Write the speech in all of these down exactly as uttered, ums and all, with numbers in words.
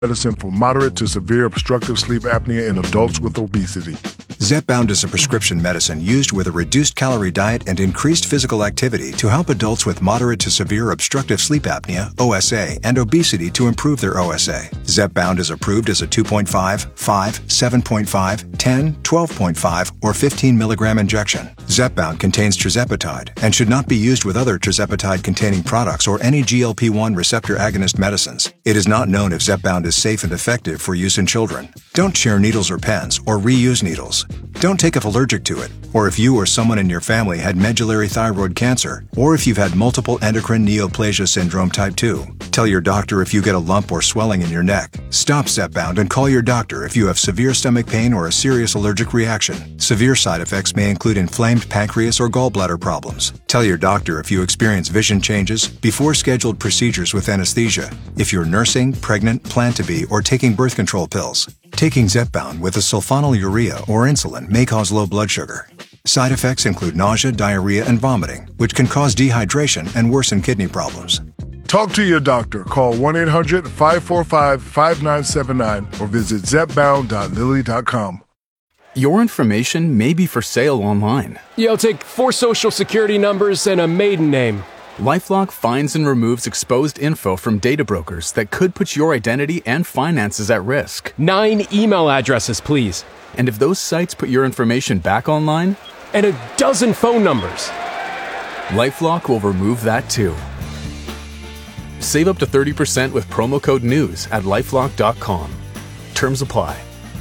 medicine for moderate to severe obstructive sleep apnea in adults with obesity. Zepbound is a prescription medicine used with a reduced calorie diet and increased physical activity to help adults with moderate to severe obstructive sleep apnea, O S A, and obesity to improve their O S A. Zepbound is approved as a two point five, five, seven point five, ten, twelve point five, or fifteen milligram injection. Zepbound contains tirzepatide and should not be used with other tirzepatide-containing products or any G L P one receptor agonist medicines. It is not known if Zepbound is safe and effective for use in children. Don't share needles or pens or reuse needles. Don't take if allergic to it, or if you or someone in your family had medullary thyroid cancer, or if you've had multiple endocrine neoplasia syndrome type two. Tell your doctor if you get a lump or swelling in your neck. Stop Zepbound and call your doctor if you have severe stomach pain or a serious allergic reaction. Severe side effects may include inflamed pancreas or gallbladder problems. Tell your doctor if you experience vision changes before scheduled procedures with anesthesia, if you're nursing, pregnant, plan to be, or taking birth control pills. Taking Zepbound with a sulfonylurea or insulin may cause low blood sugar. Side effects include nausea, diarrhea, and vomiting, which can cause dehydration and worsen kidney problems. Talk to your doctor. Call one eight hundred, five four five, five nine seven nine or visit zepbound dot lilly dot com. Your information may be for sale online. You'll take four social security numbers and a maiden name. LifeLock finds and removes exposed info from data brokers that could put your identity and finances at risk. Nine email addresses, please. And if those sites put your information back online, and a dozen phone numbers, LifeLock will remove that too. Save up to thirty percent with promo code NEWS at lifelock dot com. Terms apply.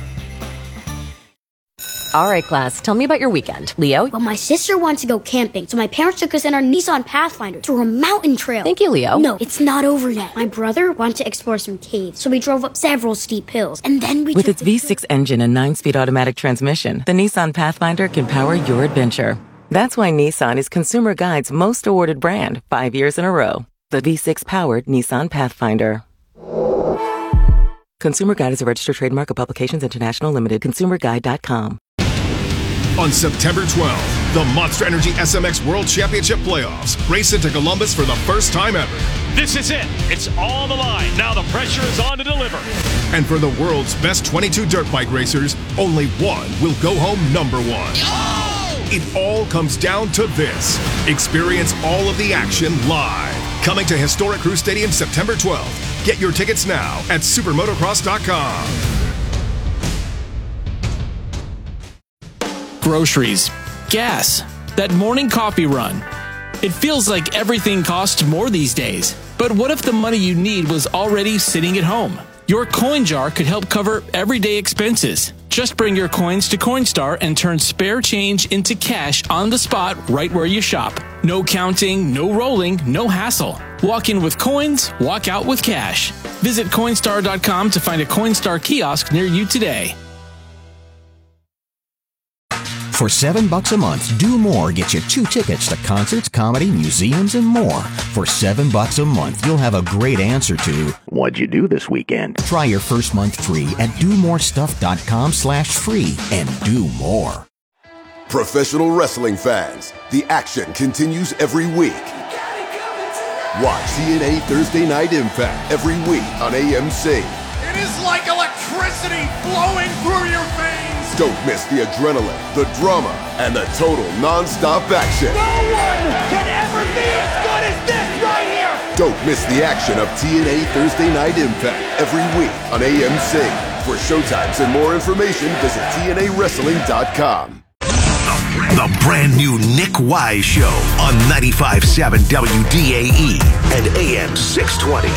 All right, class, tell me about your weekend. Leo? Well, my sister wanted to go camping, so my parents took us in our Nissan Pathfinder through a mountain trail. Thank you, Leo. No, it's not over yet. My brother wanted to explore some caves, so we drove up several steep hills, and then we With took its V six engine and nine-speed automatic transmission, the Nissan Pathfinder can power your adventure. That's why Nissan is Consumer Guide's most awarded brand five years in a row. The V six-powered Nissan Pathfinder. Consumer Guide is a registered trademark of Publications International Limited. consumer guide dot com. On September twelfth, the Monster Energy S M X World Championship Playoffs race into Columbus for the first time ever. This is it. It's all the line. Now the pressure is on to deliver. And for the world's best twenty-two dirt bike racers, only one will go home number one. Oh! It all comes down to this. Experience all of the action live. Coming to historic Crew Stadium September twelfth. Get your tickets now at supermotocross dot com. Groceries, gas, that morning coffee run. It feels like everything costs more these days. But what if the money you need was already sitting at home? Your coin jar could help cover everyday expenses. Just bring your coins to Coinstar and turn spare change into cash on the spot right where you shop. No counting, no rolling, no hassle. Walk in with coins, walk out with cash. Visit Coinstar dot com to find a Coinstar kiosk near you today. For seven bucks a month, Do More gets you two tickets to concerts, comedy, museums, and more. For seven bucks a month, you'll have a great answer to what'd you do this weekend? Try your first month free at do more stuff dot com slash free and do more. Professional wrestling fans, the action continues every week. Watch T N A Thursday Night Impact every week on A M C. It is like electricity flowing through your veins. Don't miss the adrenaline, the drama, and the total non-stop action. No one can ever be as good as this right here. Don't miss the action of T N A Thursday Night Impact every week on A M C. For showtimes and more information, visit T N A wrestling dot com. The brand new Nick Wise Show on ninety-five point seven W D A E and A M six twenty.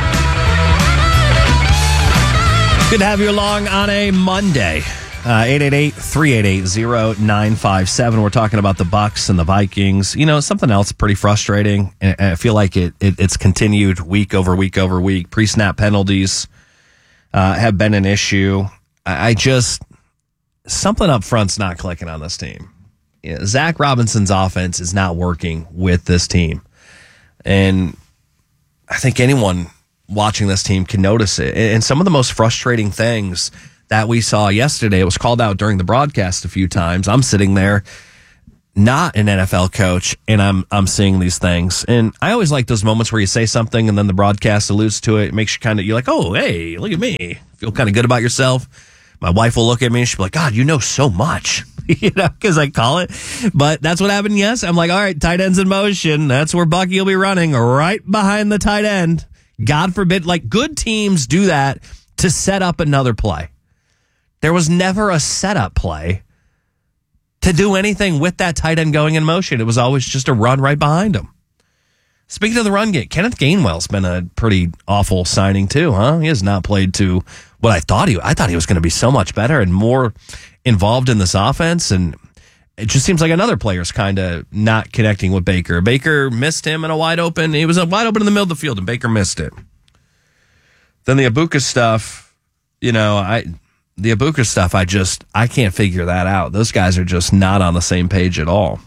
Good to have you along on a Monday. Uh, eight eight eight, three eight eight, zero nine five seven. We're talking about the Bucks and the Vikings. You know, something else pretty frustrating, and I feel like it, it it's continued week over week over week. Pre-snap penalties uh, have been an issue. I, I just, something up front's not clicking on this team. You know, Zach Robinson's offense is not working with this team. And I think anyone watching this team can notice it. And some of the most frustrating things that we saw yesterday, it was called out during the broadcast a few times. I'm sitting there not an N F L coach, and I'm I'm seeing these things. And I always like those moments where you say something and then the broadcast alludes to it. It makes you kind of, you're like, oh, hey, look at me. Feel kind of good about yourself. My wife will look at me and she'll be like, God, you know so much, you know, because I call it. But that's what happened, yes. I'm like, all right, tight end's in motion. That's where Bucky will be running, right behind the tight end. God forbid, like good teams do that to set up another play. There was never a setup play to do anything with that tight end going in motion. It was always just a run right behind him. Speaking of the run game, Kenneth Gainwell's been a pretty awful signing too, huh? He has not played to what I thought he I thought he was going to be so much better and more involved in this offense, and it just seems like another player's kind of not connecting with Baker. Baker missed him in a wide open. He was a wide open in the middle of the field, and Baker missed it. Then the Ibuka stuff, you know, I the Ibuka stuff, I just I can't figure that out. Those guys are just not on the same page at all.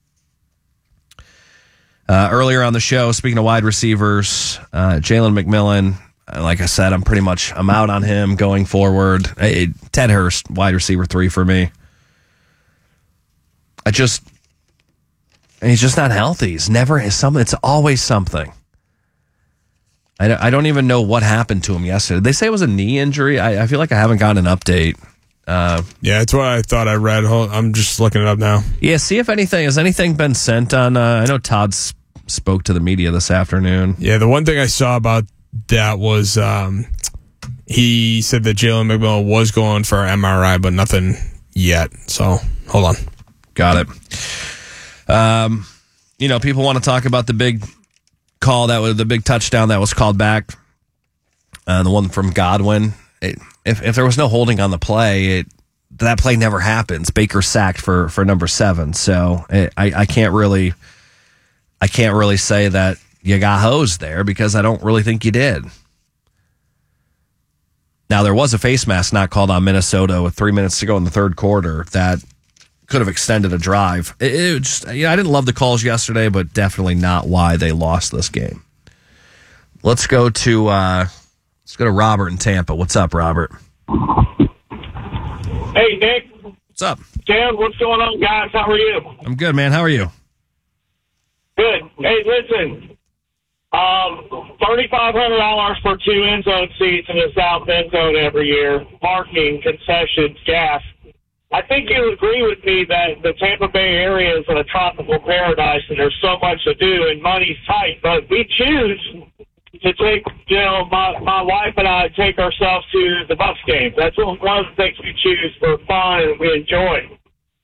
Uh, earlier on the show, speaking of wide receivers, uh, Jalen McMillan, like I said, I'm pretty much I'm out on him going forward. Hey, Ted Hurst, wide receiver three for me. I just, he's just not healthy. He's never is something. It's always something. I don't, I don't even know what happened to him yesterday. They say it was a knee injury. I, I feel like I haven't gotten an update. Uh, yeah, that's what I thought I read. Hold, I'm just looking it up now. Yeah, see if anything has anything been sent on. Uh, I know Todd s- spoke to the media this afternoon. Yeah, the one thing I saw about that was um, he said that Jalen McMillan was going for an M R I, but nothing yet. So hold on. Got it. Um, you know, people want to talk about the big call that was the big touchdown that was called back, uh, the one from Godwin. It, if if there was no holding on the play, it that play never happens. Baker sacked for for number seven, so it, I I can't really I can't really say that you got hosed there because I don't really think you did. Now there was a face mask not called on Minnesota with three minutes to go in the third quarter that could have extended a drive. It, it just, you know, I didn't love the calls yesterday, but definitely not why they lost this game. Let's go to uh, let's go to Robert in Tampa. What's up, Robert? Hey, Nick. What's up? Tim, what's going on, guys? How are you? I'm good, man. How are you? Good. Hey, listen. Um, thirty-five hundred dollars for two end zone seats in the South end zone every year. Parking, concessions, gas. I think you agree with me that the Tampa Bay area is a tropical paradise and there's so much to do and money's tight, but we choose to take, you know, my, my wife and I take ourselves to the Bucs games. That's one of the things we choose for fun and we enjoy.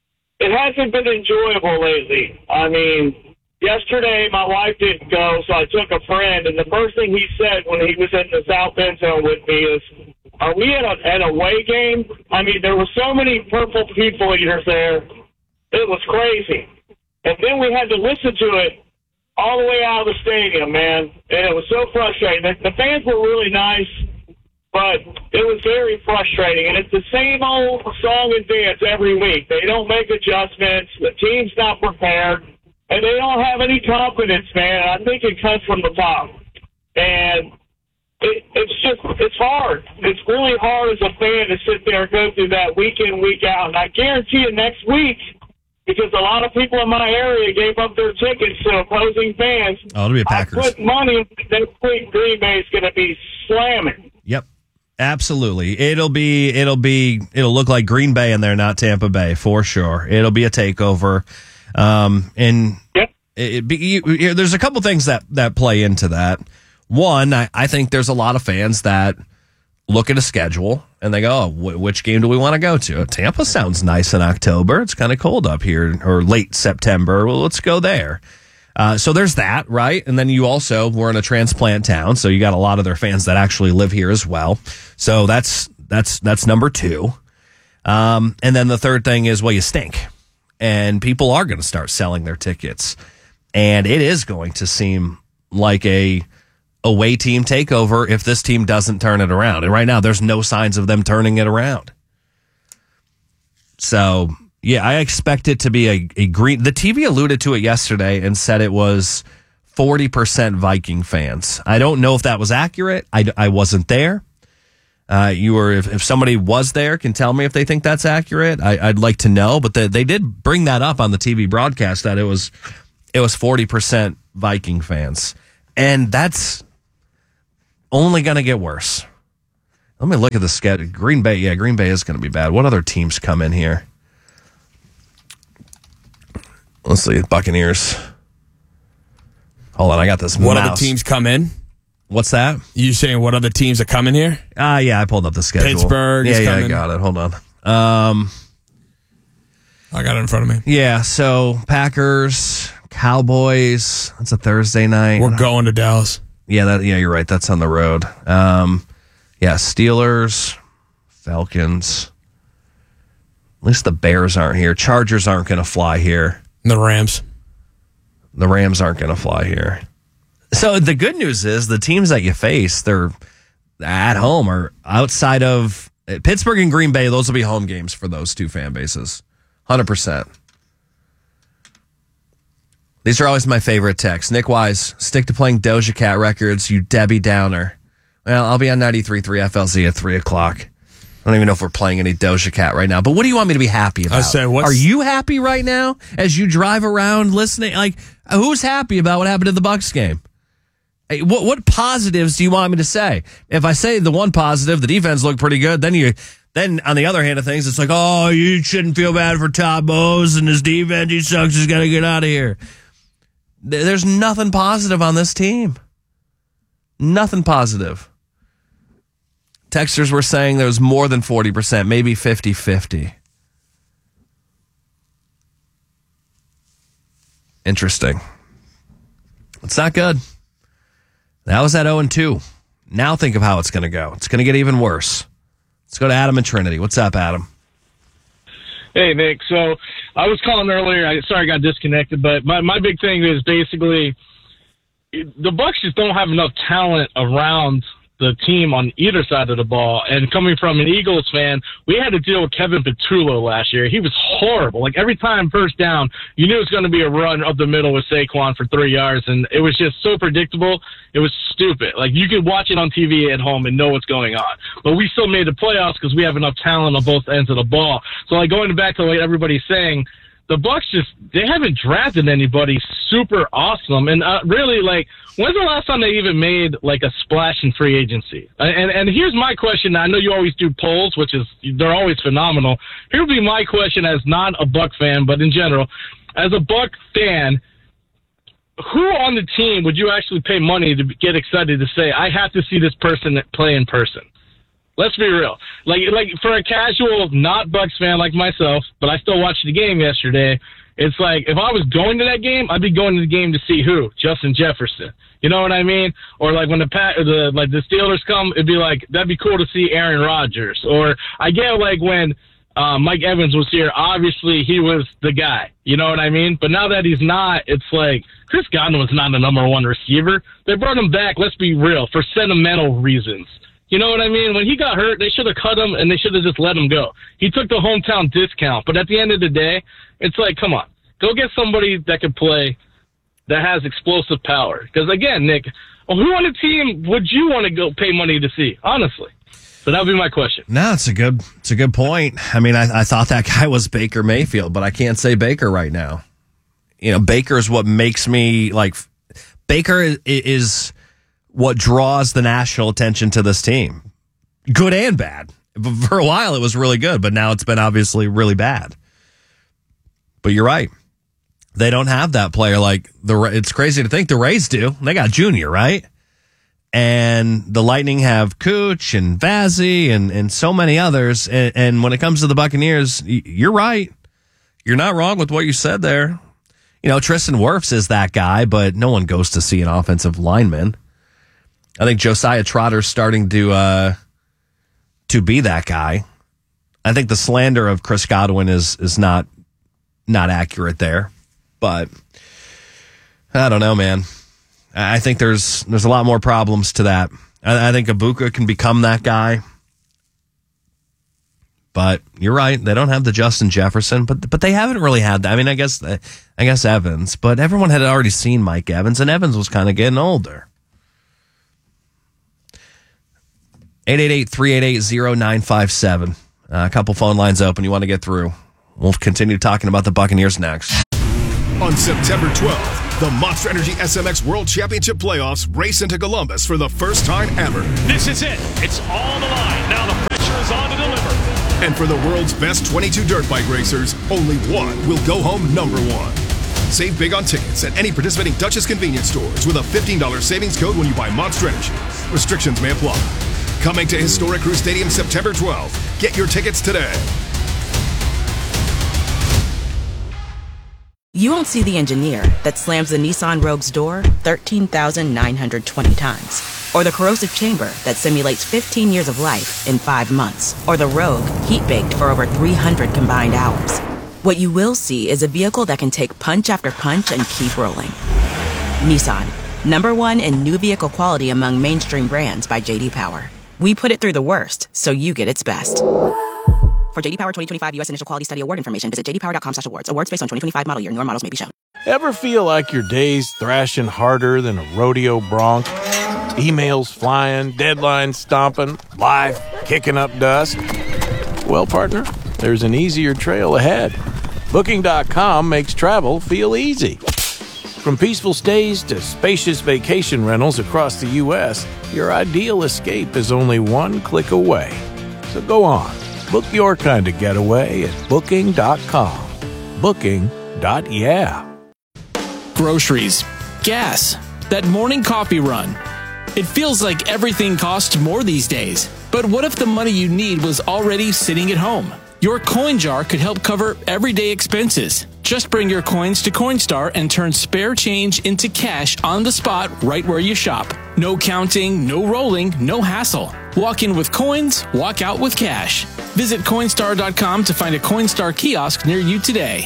It hasn't been enjoyable lately. I mean, yesterday my wife didn't go, so I took a friend, and the first thing he said when he was in the South end zone with me is, are we at a, an away game? I mean, there were so many purple people eaters there. It was crazy. And then we had to listen to it all the way out of the stadium, man. And it was so frustrating. The, the fans were really nice, but it was very frustrating. And it's the same old song and dance every week. They don't make adjustments. The team's not prepared. And they don't have any confidence, man. I think it comes from the top. And It, it's just, it's hard. It's really hard as a fan to sit there and go through that week in, week out. And I guarantee you next week, because a lot of people in my area gave up their tickets to opposing fans. Oh, it'll be a Packers. I put money next week Green Bay is going to be slamming. Yep. Absolutely. It'll be, it'll be, it'll look like Green Bay and they're not Tampa Bay for sure. It'll be a takeover. Um, and yep. it, it, you, you, there's a couple things that, that play into that. One, I, I think there's a lot of fans that look at a schedule and they go, oh, wh- which game do we want to go to? Tampa sounds nice in October. It's kind of cold up here, or late September. Well, let's go there. Uh, so there's that, right? And then you also, we're in a transplant town, so you got a lot of their fans that actually live here as well. So that's that's that's number two. Um, and then the third thing is, well, you stink. And people are going to start selling their tickets. And it is going to seem like a away team takeover if this team doesn't turn it around. And right now, there's no signs of them turning it around. So, yeah, I expect it to be a, a green. The T V alluded to it yesterday and said it was forty percent Viking fans. I don't know if that was accurate. I, I wasn't there. Uh, you were if, if somebody was there, can tell me if they think that's accurate. I, I'd like to know, but the, they did bring that up on the T V broadcast that it was it was forty percent Viking fans, and that's only going to get worse. Let me look at the schedule. Green Bay, yeah, Green Bay is going to be bad. What other teams come in here? Let's see, Buccaneers. Hold on, I got this. What mouse. other teams come in? What's that? You saying what other teams are coming here? Ah, uh, yeah, I pulled up the schedule. Pittsburgh yeah, is yeah, coming. I got it. Hold on. Um, I got it in front of me. Yeah, so Packers, Cowboys. That's a Thursday night. We're going to Dallas. Yeah, that. Yeah, you're right. That's on the road. Um, yeah, Steelers, Falcons. At least the Bears aren't here. Chargers aren't going to fly here. And the Rams. The Rams aren't going to fly here. So the good news is the teams that you face, they're at home or outside of Pittsburgh and Green Bay. Those will be home games for those two fan bases. one hundred percent. These are always my favorite texts. Nick Wise, stick to playing Doja Cat records, you Debbie Downer. Well, I'll be on ninety-three point three F L Z at three o'clock. I don't even know if we're playing any Doja Cat right now. But what do you want me to be happy about? I say, what's... Are you happy right now as you drive around listening? Like, who's happy about what happened in the Bucs game? Hey, what what positives do you want me to say? If I say the one positive, the defense looked pretty good, then you then on the other hand of things, it's like, oh, you shouldn't feel bad for Todd Bowles and his defense. He sucks. He's got to get out of here. There's nothing positive on this team. Nothing positive. Texters were saying there was more than forty percent, maybe fifty-fifty. Interesting. It's not good. That was at oh and two. Now think of how it's going to go. It's going to get even worse. Let's go to Adam and Trinity. What's up, Adam? Hey, Nick. So I was calling earlier. I sorry I got disconnected, but my, my big thing is basically the Bucs just don't have enough talent around the team on either side of the ball. And coming from an Eagles fan, we had to deal with Kevin Petrillo last year. He was horrible. Like every time first down, you knew it was going to be a run up the middle with Saquon for three yards. And it was just so predictable. It was stupid. Like you could watch it on T V at home and know what's going on. But we still made the playoffs because we have enough talent on both ends of the ball. So like going back to what everybody's saying, the Bucs just, they haven't drafted anybody super awesome. And uh, really, like, when's the last time they even made, like, a splash in free agency? And and here's my question. I know you always do polls, which is, they're always phenomenal. Here would be my question as not a Buck fan, but in general. As a Buck fan, who on the team would you actually pay money to get excited to say, I have to see this person play in person? Let's be real. Like, like for a casual, not Bucs fan like myself, but I still watched the game yesterday. It's like if I was going to that game, I'd be going to the game to see who? Justin Jefferson. You know what I mean? Or like when the Pat, the like the Steelers come, it'd be like that'd be cool to see Aaron Rodgers. Or I get like when uh, Mike Evans was here, obviously he was the guy. You know what I mean? But now that he's not, it's like Chris Godwin was not the number one receiver. They brought him back. Let's be real, for sentimental reasons. You know what I mean? When he got hurt, they should have cut him and they should have just let him go. He took the hometown discount. But at the end of the day, it's like, come on, go get somebody that can play, that has explosive power. Because, again, Nick, who on the team would you want to go pay money to see, honestly? So that would be my question. No, it's a good it's a good point. I mean, I, I thought that guy was Baker Mayfield, but I can't say Baker right now. You know, Baker is what makes me, like, Baker is... is what draws the national attention to this team. Good and bad. For a while, it was really good, but now it's been obviously really bad. But you're right. They don't have that player like the. It's crazy to think the Rays do. They got Junior, right? And the Lightning have Cooch and Vazzy and, and so many others. And, and when it comes to the Buccaneers, you're right. You're not wrong with what you said there. You know, Tristan Wirfs is that guy, but no one goes to see an offensive lineman. I think Josiah Trotter's starting to uh, to be that guy. I think the slander of Chris Godwin is is not not accurate there, but I don't know, man. I think there's there's a lot more problems to that. I, I think Ibuka can become that guy, but you're right. They don't have the Justin Jefferson, but but they haven't really had that. I mean, I guess I guess Evans, but everyone had already seen Mike Evans, and Evans was kind of getting older. eight eight eight, three eight eight, zero nine five seven. Uh, a couple phone lines open you want to get through. We'll continue talking about the Buccaneers next. On September twelfth, the Monster Energy S M X World Championship Playoffs race into Columbus for the first time ever. This is it. It's all the line. Now the pressure is on to deliver. And for the world's best twenty-two dirt bike racers, only one will go home number one. Save big on tickets at any participating Dutchess convenience stores with a fifteen dollars savings code when you buy Monster Energy. Restrictions may apply. Coming to Historic Crew Stadium September twelfth. Get your tickets today. You won't see the engineer that slams the Nissan Rogue's door thirteen thousand nine hundred twenty times. Or the corrosive chamber that simulates fifteen years of life in five months. Or the Rogue heat-baked for over three hundred combined hours. What you will see is a vehicle that can take punch after punch and keep rolling. Nissan, number one in new vehicle quality among mainstream brands by J D Power. We put it through the worst, so you get its best. For J D Power twenty twenty-five U S Initial Quality Study Award information, visit j d power dot com slash awards. Awards based on twenty twenty-five model year. Newer models may be shown. Ever feel like your day's thrashing harder than a rodeo bronc? Emails flying, deadlines stomping, life kicking up dust? Well, partner, there's an easier trail ahead. Booking dot com makes travel feel easy. From peaceful stays to spacious vacation rentals across the U S, your ideal escape is only one click away. So go on. Book your kind of getaway at booking dot com. Booking. Yeah. Groceries, gas, that morning coffee run. It feels like everything costs more these days. But what if the money you need was already sitting at home? Your coin jar could help cover everyday expenses. Just bring your coins to Coinstar and turn spare change into cash on the spot right where you shop. No counting, no rolling, no hassle. Walk in with coins, walk out with cash. Visit Coinstar dot com to find a Coinstar kiosk near you today.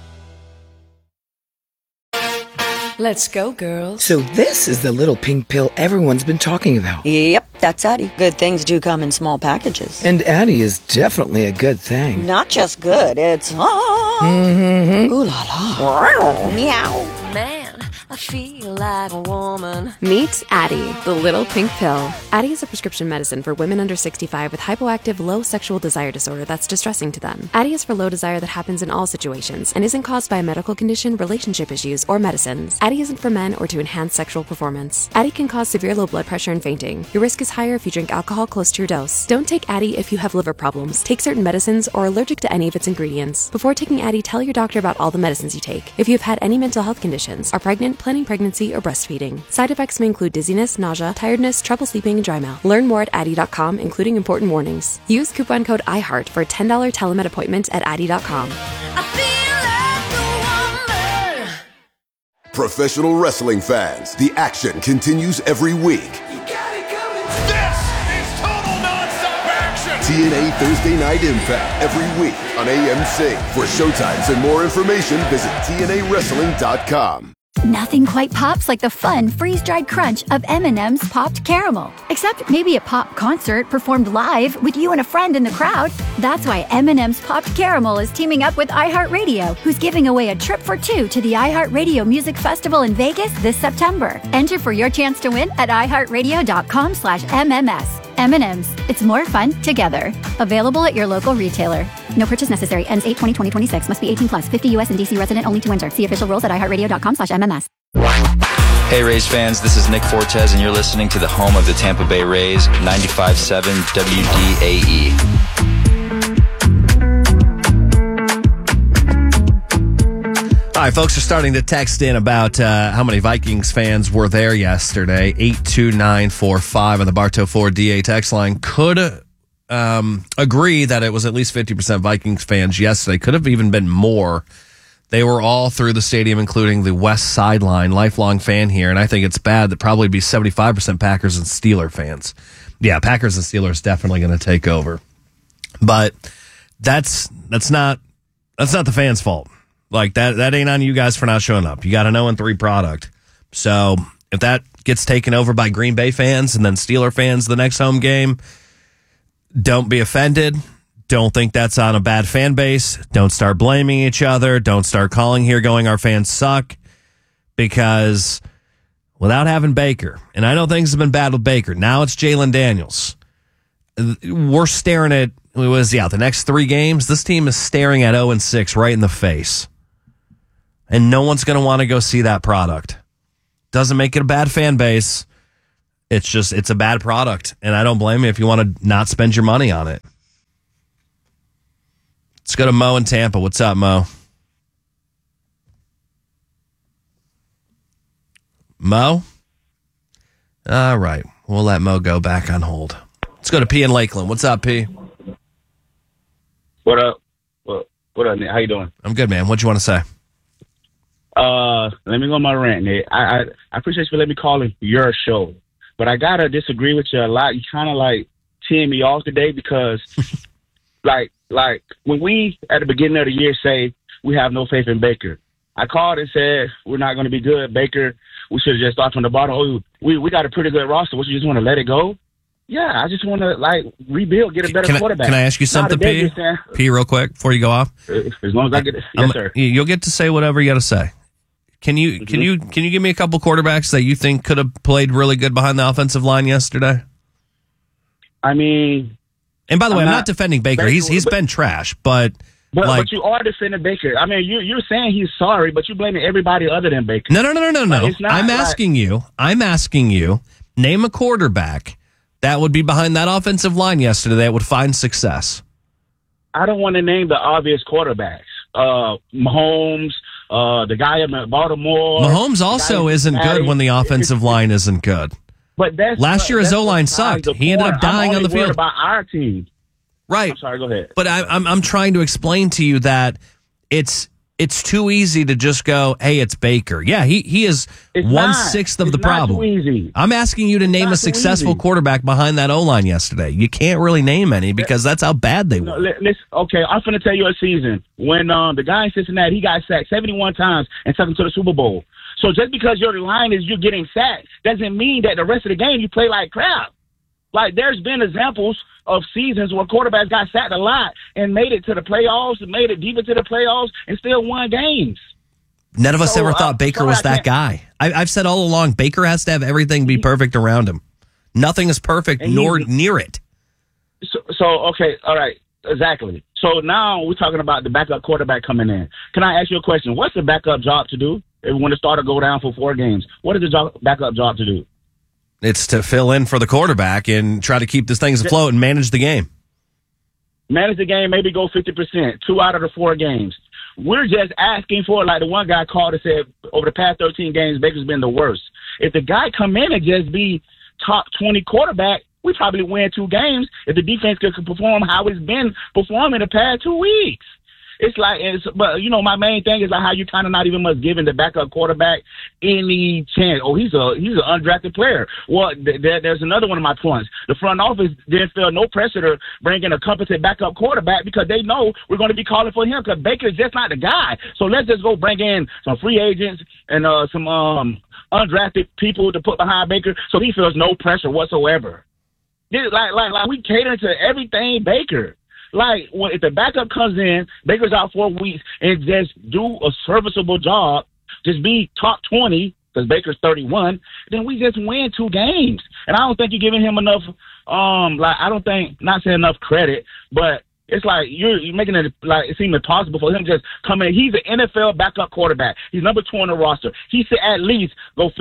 Let's go, girls. So this is the little pink pill everyone's been talking about. Yep, that's Addie. Good things do come in small packages. And Addie is definitely a good thing. Not just good, it's... Ah, mm-hmm. Ooh la la. Meow. Man, I feel like a woman. Meet Addie, the little pink pill. Addie is a prescription medicine for women under sixty-five with hypoactive low sexual desire disorder that's distressing to them. Addie is for low desire that happens in all situations and isn't caused by a medical condition, relationship issues, or medicines. Addie isn't for men or to enhance sexual performance. Addie can cause severe low blood pressure and fainting. Your risk is higher if you drink alcohol close to your dose. Don't take Addie if you have liver problems, take certain medicines, or are allergic to any of its ingredients. Before taking Addie, tell your doctor about all the medicines you take. If you have had any mental health conditions, are pregnant, planning pregnancy, or breastfeeding. Side effects may include dizziness, nausea, tiredness, trouble sleeping, and dry mouth. Learn more at Addie dot com, including important warnings. Use coupon code iHeart for a ten dollars telemed appointment at Addie dot com. Professional wrestling fans, the action continues every week. This is total nonstop action! T N A Thursday Night Impact every week on A M C. For showtimes and more information, visit T N A wrestling dot com. Nothing quite pops like the fun freeze-dried crunch of M and M's Popped Caramel. Except maybe a pop concert performed live with you and a friend in the crowd. That's why M and M's Popped Caramel is teaming up with iHeartRadio, who's giving away a trip for two to the iHeartRadio Music Festival in Vegas this September. Enter for your chance to win at iHeartRadio dot com slash M M S. M and M's. It's more fun together. Available at your local retailer. No purchase necessary. Ends eight twenty twenty twenty-six. Must be eighteen plus. fifty U S and D C resident only to enter. See official rules at iHeartRadio dot com slash M M S. Hey Rays fans, this is Nick Fortes and you're listening to the home of the Tampa Bay Rays, ninety-five point seven W D A E. All right, folks are starting to text in about uh, how many Vikings fans were there yesterday. eight two nine four five on the Bartow Ford D A text line. Could um, agree that it was at least fifty percent Vikings fans yesterday. Could have even been more. They were all through the stadium, including the west sideline. Lifelong fan here, and I think it's bad that probably be seventy-five percent Packers and Steeler fans. Yeah, Packers and Steelers definitely going to take over. But that's that's not that's not the fans' fault. Like, that that ain't on you guys for not showing up. You got an oh and three product. So if that gets taken over by Green Bay fans and then Steeler fans the next home game, don't be offended. Don't think that's on a bad fan base. Don't start blaming each other. Don't start calling here going, our fans suck. Because without having Baker, and I know things have been bad with Baker, now it's Jalen Daniels. we're staring at, what was yeah, the next three games, this team is staring at oh and six right in the face. And no one's going to want to go see that product. Doesn't make it a bad fan base. It's just, it's a bad product. And I don't blame you if you want to not spend your money on it. Let's go to Mo in Tampa. What's up, Mo? Mo? All right. We'll let Mo go back on hold. Let's go to P in Lakeland. What's up, P? What up? What, what up, Nick? How you doing? I'm good, man. What you want to say? Uh, let me go on my rant, Nick. I, I, I appreciate you for letting me call in your show. But I got to disagree with you a lot. You kind of, like, teeing me off today because, like, like when we, at the beginning of the year, say we have no faith in Baker, I called and said we're not going to be good. Baker, we should have just started from the bottom. Oh, we, we got a pretty good roster. What, you just want to let it go? Yeah, I just want to, like, rebuild, get a better can quarterback. I, can I ask you something, P? P, real quick, before you go off? As long as I get it. Yes, I'm, sir. You'll get to say whatever you got to say. Can you mm-hmm. can you can you give me a couple quarterbacks that you think could have played really good behind the offensive line yesterday? I mean, and by the way, I'm I'm not, not defending Baker. Baker he's he's but, been trash, but but, like, but you are defending Baker. I mean, you you're saying he's sorry, but you're blaming everybody other than Baker. No, no, no, no, no, no. Like, I'm like, asking you. I'm asking you. Name a quarterback that would be behind that offensive line yesterday that would find success. I don't want to name the obvious quarterbacks. Uh, Mahomes. Uh, the guy in Baltimore. Mahomes also isn't good when the offensive line isn't good. But that's last year his O-line sucked. He ended up dying on the field. About our team, right? I'm sorry. Go ahead. But I, I'm I'm trying to explain to you that it's it's too easy to just go, hey, it's Baker. Yeah, he he is it's one not. sixth of it's the problem. Too easy. I'm asking you to it's name a successful quarterback behind that O-line yesterday. You can't really name any because that's how bad they no, were. Listen, okay, I'm going to tell you a season when um, the guy in Cincinnati, he got sacked seventy-one times and took him to the Super Bowl. So just because your line is you're getting sacked doesn't mean that the rest of the game you play like crap. Like, there's been examples of seasons where quarterbacks got sacked a lot and made it to the playoffs and made it deep into the playoffs and still won games. None of us so, ever thought uh, Baker sorry, was I that guy. I, I've said all along, Baker has to have everything be perfect around him. Nothing is perfect, nor near it. So, so, okay, all right, exactly. So now we're talking about the backup quarterback coming in. Can I ask you a question? What's the backup job to do when the starter go down for four games? What is the job, backup job to do? It's to fill in for the quarterback and try to keep this thing afloat and manage the game. Manage the game, maybe go fifty percent, two out of the four games. We're just asking for, like the one guy called and said, over the past thirteen games, Baker's been the worst. If the guy come in and just be top twenty quarterback, we probably win two games if the defense could perform how it's been performing the past two weeks. It's like, it's, but you know, my main thing is like how you kind of not even much giving the backup quarterback any chance. Oh, he's a he's an undrafted player. Well, th- th- there's another one of my points. The front office didn't feel no pressure to bring in a competent backup quarterback because they know we're going to be calling for him because Baker's just not the guy. So let's just go bring in some free agents and uh, some um, undrafted people to put behind Baker so he feels no pressure whatsoever. This, like, like, like we cater to everything Baker. Like, when, if the backup comes in, Baker's out four weeks, and just do a serviceable job, just be top twenty, because Baker's thirty-one, then we just win two games. And I don't think you're giving him enough, um, like, I don't think, not saying enough credit, but it's like you're, you're making it like it seem impossible for him to just come in. He's an N F L backup quarterback. He's number two on the roster. He should at least go